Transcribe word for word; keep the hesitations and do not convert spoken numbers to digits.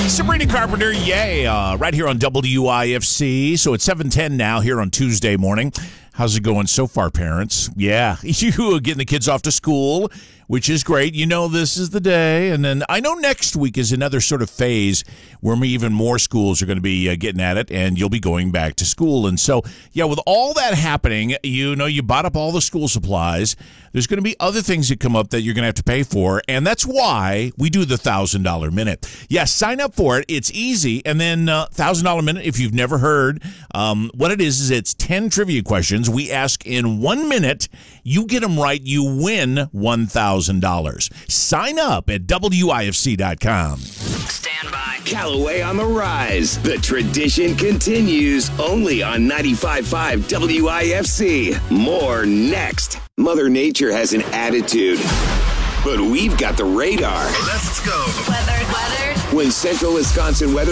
Sabrina Carpenter, yay, uh, right here on W I F C. So it's seven ten now here on Tuesday morning. How's it going so far, parents? Yeah, you are getting the kids off to school, which is great. You know this is the day. And then I know next week is another sort of phase where even more schools are going to be uh, getting at it, and you'll be going back to school. And so, yeah, with all that happening, you know, you bought up all the school supplies. There's going to be other things that come up that you're going to have to pay for, and that's why we do the one thousand dollars Minute. Yeah, sign up for it. It's easy. And then uh, one thousand dollars Minute, if you've never heard, um, what it is is it's ten trivia questions we ask in one minute. You get them right, you win one thousand dollars. Sign up at W I F C dot com. Stand by. Callaway on the rise. The tradition continues only on ninety-five point five W I F C. More next. Mother Nature has an attitude, but we've got the radar. Let's go. Weather, weather. When Central Wisconsin Weather